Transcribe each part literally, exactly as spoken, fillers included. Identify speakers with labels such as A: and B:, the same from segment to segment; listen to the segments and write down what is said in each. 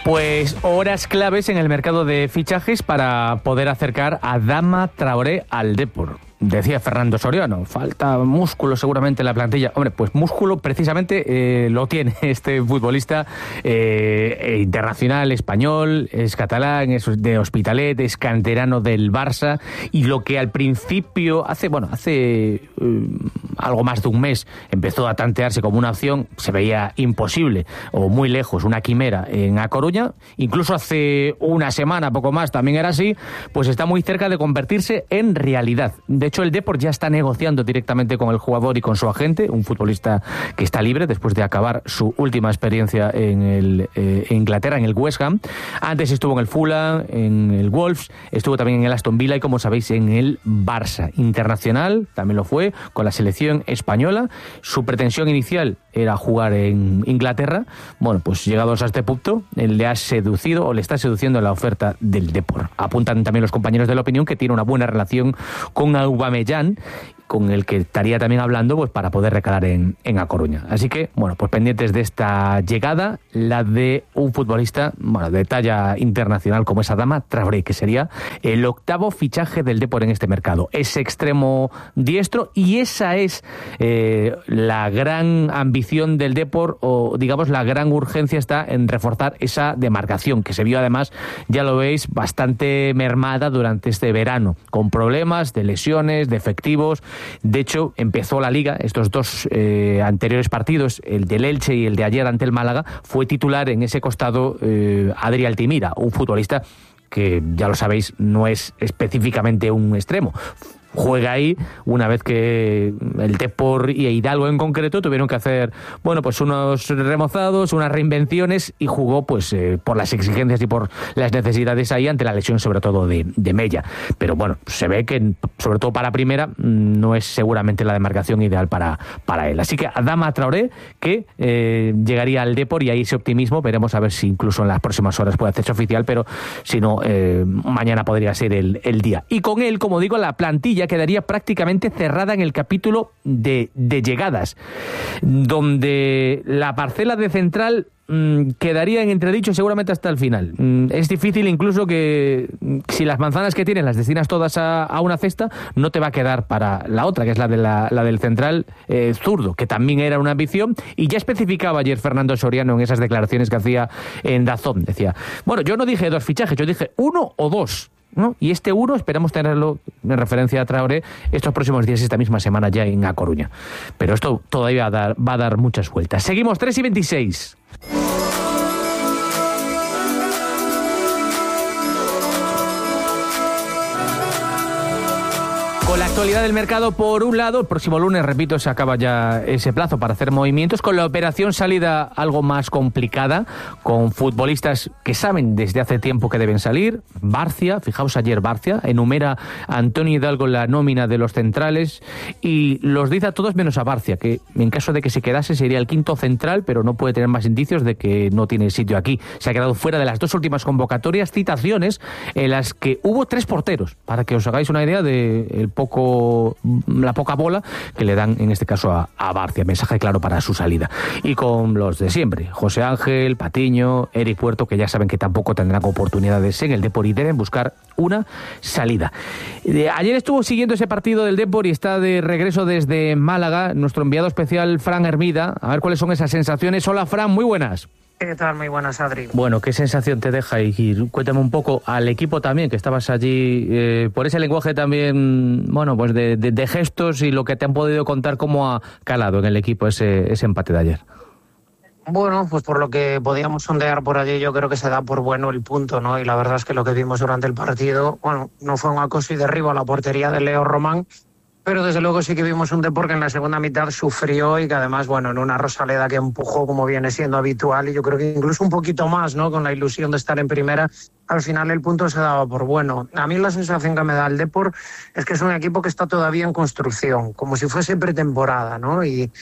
A: Pues horas claves en el mercado de fichajes para poder acercar a Adama Traoré al Depor. Decía Fernando Soriano, falta músculo seguramente en la plantilla. Hombre, pues músculo precisamente eh, lo tiene este futbolista eh, internacional, español, es catalán, es de Hospitalet, es canterano del Barça, y lo que al principio, hace, bueno, hace eh, algo más de un mes, empezó a tantearse como una opción, se veía imposible o muy lejos, una quimera en A Coruña, incluso hace una semana, poco más, también era así, pues está muy cerca de convertirse en realidad. De De hecho, el Depor ya está negociando directamente con el jugador y con su agente, un futbolista que está libre después de acabar su última experiencia en, el, eh, en Inglaterra, en el West Ham. Antes estuvo en el Fulham, en el Wolves, estuvo también en el Aston Villa y, como sabéis, en el Barça. Internacional, también lo fue, con la selección española. Su pretensión inicial era jugar en Inglaterra. Bueno, pues llegados a este punto, él le ha seducido o le está seduciendo la oferta del Depor. Apuntan también los compañeros de La Opinión que tiene una buena relación con Aubameyang, con el que estaría también hablando pues para poder recalar en, en A Coruña. Así que, bueno, pues pendientes de esta llegada, la de un futbolista, bueno, de talla internacional como es Adama Traoré, que sería el octavo fichaje del Depor en este mercado. Es extremo diestro y esa es eh, la gran ambición del Depor, o digamos la gran urgencia está en reforzar esa demarcación, que se vio además, ya lo veis, bastante mermada durante este verano, con problemas de lesiones, de efectivos. De hecho, empezó la Liga, estos dos eh, anteriores partidos, el del Elche y el de ayer ante el Málaga, fue titular en ese costado eh, Adri Altimira, un futbolista que, ya lo sabéis, no es específicamente un extremo. Juega ahí una vez que el Depor y Hidalgo en concreto tuvieron que hacer, bueno, pues unos remozados, unas reinvenciones, y jugó pues eh, por las exigencias y por las necesidades ahí ante la lesión sobre todo de, de Mella. Pero bueno, se ve que sobre todo para primera no es seguramente la demarcación ideal para, para él. Así que Adama Traoré, que eh, llegaría al Depor, y ahí ese optimismo, veremos a ver si incluso en las próximas horas puede hacerse oficial, pero si no, eh, mañana podría ser el, el día. Y con él, como digo, la plantilla quedaría prácticamente cerrada en el capítulo de, de llegadas, donde la parcela de central mmm, quedaría en entredicho seguramente hasta el final. Mm, es difícil incluso que si las manzanas que tienes las destinas todas a, a una cesta, no te va a quedar para la otra, que es la, de la, la del central eh, zurdo, que también era una ambición, y ya especificaba ayer Fernando Soriano en esas declaraciones que hacía en DAZN. Decía, bueno, yo no dije dos fichajes, yo dije uno o dos, ¿no? Y este uno esperamos tenerlo en referencia a Traoré estos próximos días, esta misma semana ya en A Coruña. Pero esto todavía va a dar, va a dar muchas vueltas. Seguimos, tres y veintiséis. Con la actualidad del mercado, por un lado, el próximo lunes, repito, se acaba ya ese plazo para hacer movimientos, con la operación salida algo más complicada, con futbolistas que saben desde hace tiempo que deben salir. Barcia, fijaos ayer Barcia, enumera a Antonio Hidalgo la nómina de los centrales y los dice a todos menos a Barcia, que en caso de que se quedase sería el quinto central, pero no puede tener más indicios de que no tiene sitio aquí. Se ha quedado fuera de las dos últimas convocatorias, citaciones en las que hubo tres porteros, para que os hagáis una idea de el poco, la poca bola que le dan en este caso a, a Barcia. Mensaje claro para su salida. Y con los de siempre, José Ángel, Patiño, Eric Puerto, que ya saben que tampoco tendrán oportunidades en el Depor y deben buscar una salida. De, ayer estuvo siguiendo ese partido del Depor y está de regreso desde Málaga nuestro enviado especial Fran Hermida. A ver cuáles son esas sensaciones. Hola Fran, muy buenas.
B: ¿Qué tal? Muy buenas, Adri.
A: Bueno, ¿qué sensación te deja? Y, y cuéntame un poco al equipo también, que estabas allí, eh, por ese lenguaje también, bueno, pues de, de, de gestos y lo que te han podido contar, cómo ha calado en el equipo ese, ese empate de ayer.
B: Bueno, pues por lo que podíamos sondear por allí, yo creo que se da por bueno el punto, ¿no? Y la verdad es que lo que vimos durante el partido, bueno, no fue un acoso y derribo a la portería de Leo Román, pero desde luego sí que vimos un Depor que en la segunda mitad sufrió y que además, bueno, en una Rosaleda que empujó como viene siendo habitual, y yo creo que incluso un poquito más, ¿no? Con la ilusión de estar en primera, al final el punto se daba por bueno. A mí la sensación que me da el Depor es que es un equipo que está todavía en construcción, como si fuese pretemporada, ¿no? Y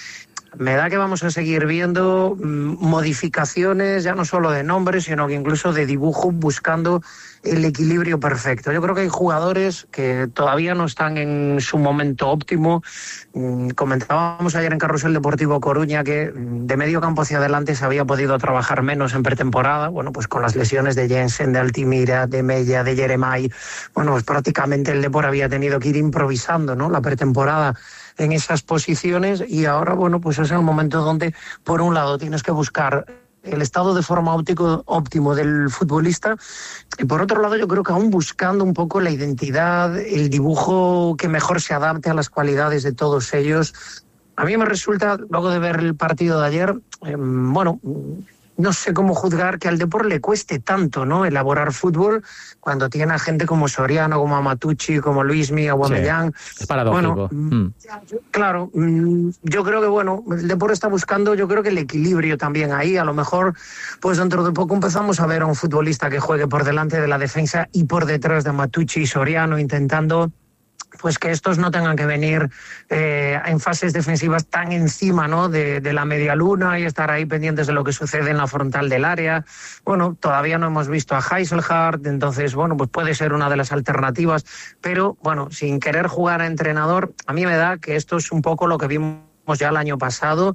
B: me da que vamos a seguir viendo modificaciones, ya no solo de nombres, sino que incluso de dibujo, buscando el equilibrio perfecto. Yo creo que hay jugadores que todavía no están en su momento óptimo. Comentábamos ayer en Carrusel Deportivo Coruña que de medio campo hacia adelante se había podido trabajar menos en pretemporada. Bueno, pues con las lesiones de Jensen, de Altimira, de Mella, de Yeremay, bueno, pues prácticamente el Depor había tenido que ir improvisando, ¿no?, la pretemporada en esas posiciones, y ahora, bueno, pues es el momento donde, por un lado, tienes que buscar el estado de forma óptico, óptimo del futbolista, y por otro lado yo creo que aún buscando un poco la identidad, el dibujo que mejor se adapte a las cualidades de todos ellos. A mí me resulta, luego de ver el partido de ayer, eh, bueno, no sé cómo juzgar que al Depor le cueste tanto, ¿no?, elaborar fútbol cuando tiene a gente como Soriano, como Amatucci, como Luismi, Aubameyang.
A: Sí, es paradójico.
B: Bueno, mm. Claro, yo creo que, bueno, el Depor está buscando, yo creo que el equilibrio también ahí. A lo mejor, pues dentro de poco empezamos a ver a un futbolista que juegue por delante de la defensa y por detrás de Amatucci y Soriano, intentando pues que estos no tengan que venir eh, en fases defensivas tan encima, ¿no?, de, de la media luna, y estar ahí pendientes de lo que sucede en la frontal del área. Bueno, todavía no hemos visto a Heiselhardt, entonces, bueno, pues puede ser una de las alternativas, pero, bueno, sin querer jugar a entrenador, a mí me da que esto es un poco lo que vimos ya el año pasado,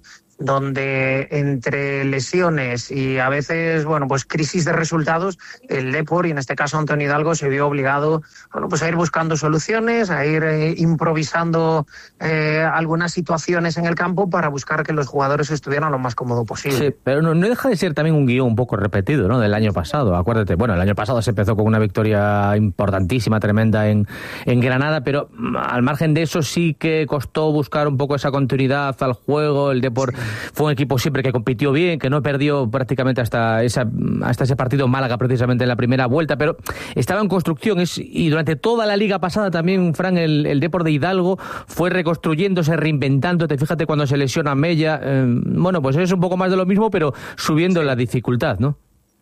B: donde entre lesiones y a veces, bueno, pues crisis de resultados, el Depor, y en este caso Antonio Hidalgo, se vio obligado, bueno, pues a ir buscando soluciones, a ir eh, improvisando eh, algunas situaciones en el campo para buscar que los jugadores estuvieran lo más cómodo posible. Sí,
A: pero no, no deja de ser también un guión un poco repetido, ¿no?, del año pasado. Acuérdate, bueno, el año pasado se empezó con una victoria importantísima, tremenda en, en Granada, pero al margen de eso sí que costó buscar un poco esa continuidad al juego. El Depor sí. Fue un equipo siempre que compitió bien, que no perdió prácticamente hasta, esa, hasta ese partido Málaga, precisamente en la primera vuelta, pero estaba en construcción. Es, y durante toda la liga pasada también, Fran, el, el Depor de Hidalgo fue reconstruyéndose, reinventando. Te fíjate cuando se lesiona Mella. Eh, bueno, pues es un poco más de lo mismo, pero subiendo sí. la dificultad, ¿no?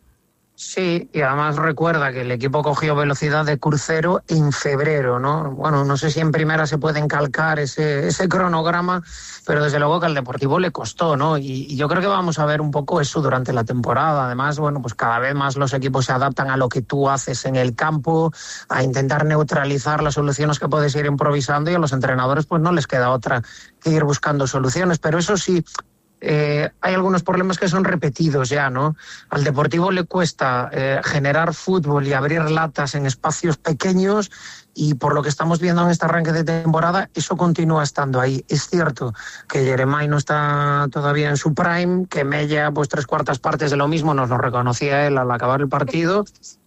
B: Sí, y además recuerda que el equipo cogió velocidad de crucero en febrero, ¿no? Bueno, no sé si en primera se puede encalcar ese, ese cronograma, pero desde luego que al Deportivo le costó, ¿no? Y, y yo creo que vamos a ver un poco eso durante la temporada. Además, bueno, pues cada vez más los equipos se adaptan a lo que tú haces en el campo, a intentar neutralizar las soluciones que puedes ir improvisando, y a los entrenadores pues no les queda otra que ir buscando soluciones. Pero eso sí, Eh, hay algunos problemas que son repetidos ya, ¿no? Al Deportivo le cuesta eh, generar fútbol y abrir latas en espacios pequeños, y por lo que estamos viendo en este arranque de temporada, eso continúa estando ahí. Es cierto que Yeremay no está todavía en su prime, que Mella, pues tres cuartas partes de lo mismo, nos lo reconocía él al acabar el partido,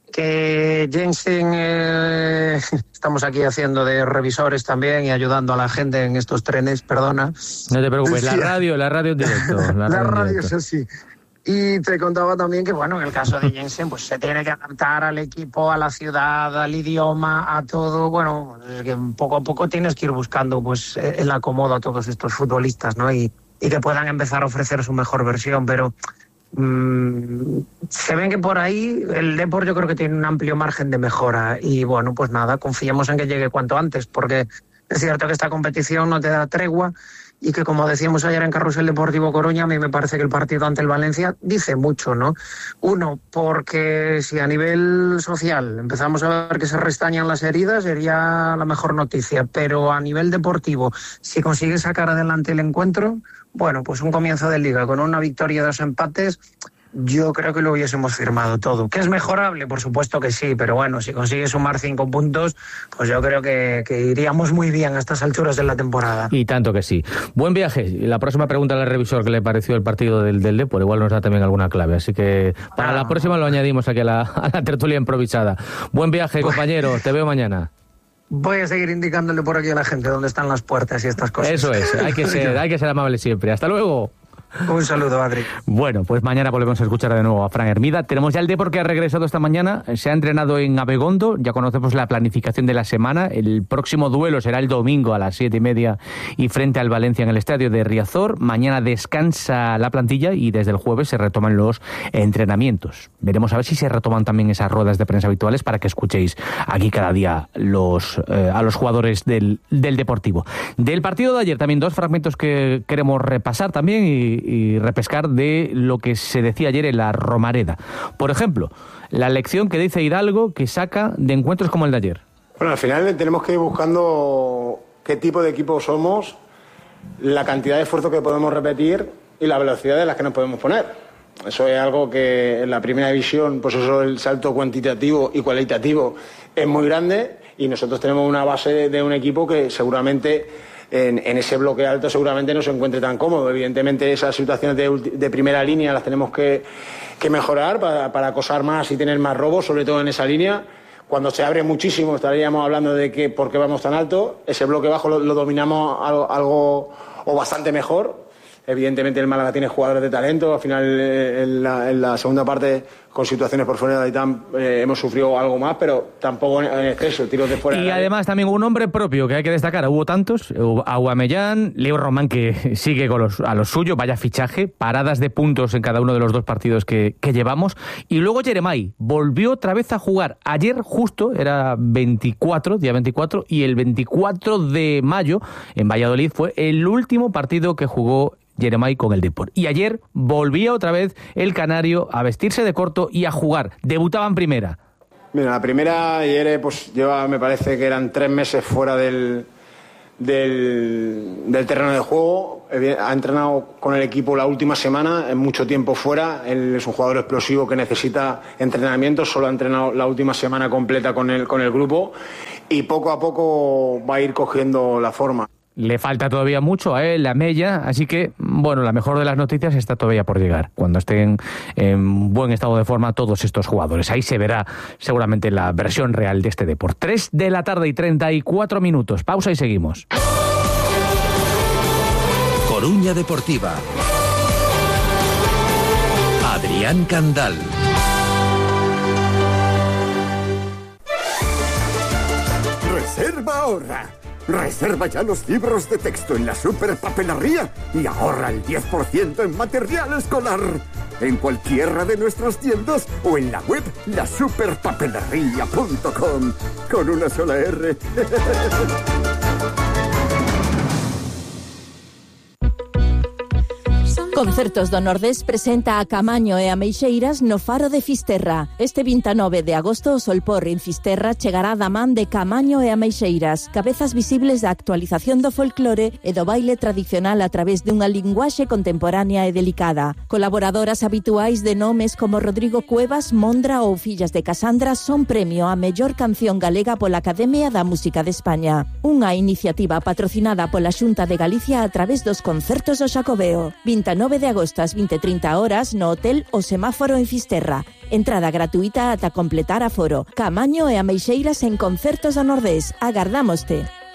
B: que Jensen, eh, estamos aquí haciendo de revisores también y ayudando a la gente en estos trenes, perdona.
A: No te preocupes, la radio, la radio en directo.
B: La, la radio es así. Y te contaba también que, bueno, en el caso de Jensen, pues se tiene que adaptar al equipo, a la ciudad, al idioma, a todo. Bueno, es que poco a poco tienes que ir buscando pues el acomodo a todos estos futbolistas, ¿no? Y, y que puedan empezar a ofrecer su mejor versión, pero mmm, se ven que por ahí el Depor yo creo que tiene un amplio margen de mejora. Y bueno, pues nada, confiemos en que llegue cuanto antes, porque es cierto que esta competición no te da tregua, y que, como decíamos ayer en Carrusel Deportivo Coruña, a mí me parece que el partido ante el Valencia dice mucho, ¿no? Uno, porque si a nivel social empezamos a ver que se restañan las heridas, sería la mejor noticia, pero a nivel deportivo, si consigue sacar adelante el encuentro, bueno, pues un comienzo de liga con una victoria y dos empates, yo creo que lo hubiésemos firmado todo. ¿Que es mejorable? Por supuesto que sí, pero bueno, si consigue sumar cinco puntos, pues yo creo que, que iríamos muy bien a estas alturas de la temporada.
A: Y tanto que sí. Buen viaje. La próxima pregunta al revisor, ¿qué le pareció el partido del, del Depor? Igual nos da también alguna clave, así que para ah. la próxima lo añadimos aquí a la, a la tertulia improvisada. Buen viaje, compañero. Te veo mañana.
B: Voy a seguir indicándole por aquí a la gente dónde están las puertas y estas cosas.
A: Eso es, hay que ser, hay que ser amable siempre. Hasta luego.
B: Un saludo, Adri.
A: Bueno, pues mañana volvemos a escuchar de nuevo a Fran Hermida. Tenemos ya el Depor que ha regresado esta mañana, se ha entrenado en Abegondo, ya conocemos la planificación de la semana. El próximo duelo será el domingo a las siete y media y frente al Valencia en el estadio de Riazor. Mañana descansa la plantilla y desde el jueves se retoman los entrenamientos. Veremos a ver si se retoman también esas ruedas de prensa habituales para que escuchéis aquí cada día los, eh, a los jugadores del, del Deportivo. Del partido de ayer también dos fragmentos que queremos repasar también y, y repescar de lo que se decía ayer en la Romareda. Por ejemplo, la lección que dice Hidalgo que saca de encuentros como el de ayer.
C: Bueno, al final tenemos que ir buscando qué tipo de equipo somos, la cantidad de esfuerzo que podemos repetir y la velocidad de las que nos podemos poner. Eso es algo que en la primera división, pues eso, el salto cuantitativo y cualitativo es muy grande y nosotros tenemos una base de un equipo que seguramente en, en ese bloque alto seguramente no se encuentre tan cómodo. Evidentemente esas situaciones de, de primera línea las tenemos que, que mejorar para, para acosar más y tener más robos, sobre todo en esa línea. Cuando se abre muchísimo estaríamos hablando de que por qué vamos tan alto. Ese bloque bajo lo, lo dominamos algo, algo o bastante mejor. Evidentemente el Málaga tiene jugadores de talento. Al final en la, en la segunda parte con situaciones por fuera de Aitán eh, hemos sufrido algo más, pero tampoco en exceso, tiros de fuera.
A: Y además también un hombre propio que hay que destacar. Hubo tantos, Aubameyang, Leo Román que sigue con los, a lo suyo, vaya fichaje, paradas de puntos en cada uno de los dos partidos que, que llevamos. Y luego Jeremai volvió otra vez a jugar. Ayer justo era veinticuatro, día veinticuatro, y el veinticuatro de mayo en Valladolid fue el último partido que jugó Jeremai con el Depor. Y ayer volvía otra vez el canario a vestirse de corto y a jugar. Debutaba en primera.
C: Mira, la primera ayer pues lleva, me parece que eran tres meses fuera del, del, del terreno de juego. Ha entrenado con el equipo la última semana, es mucho tiempo fuera. Él es un jugador explosivo que necesita entrenamiento. Solo ha entrenado la última semana completa con el, con el grupo y poco a poco va a ir cogiendo la forma.
A: Le falta todavía mucho a él, a Mella, así que, bueno, la mejor de las noticias está todavía por llegar, cuando estén en buen estado de forma todos estos jugadores. Ahí se verá seguramente la versión real de este deporte. tres de la tarde y treinta y cuatro minutos. Pausa y seguimos.
D: Coruña Deportiva. Adrián Candal.
E: Reserva ahora. Reserva ya los libros de texto en la Superpapelería y ahorra el diez por ciento en material escolar. En cualquiera de nuestras tiendas o en la web la superpapelería punto com. Con una sola R.
F: Concertos do Nordés presenta a Camaño e a Meixeiras no Faro de Fisterra. Este veintinueve de agosto o Solpor en Fisterra chegará da man de Camaño e a Meixeiras, cabezas visibles da actualización do folclore e do baile tradicional a través dunha linguaxe contemporánea e delicada. Colaboradoras habituais de nomes como Rodrigo Cuevas, Mondra ou Fillas de Casandra son premio a mellor canción galega pola Academia da Música de España. Unha iniciativa patrocinada pola Xunta de Galicia a través dos concertos do Xacobeo. veintinueve de agosto ás veinte e trinta horas no Hotel O Semáforo en Fisterra. Entrada gratuita ata completar aforo. Camaño e a Meixeiras en Concertos do Nordés. Agardámoste.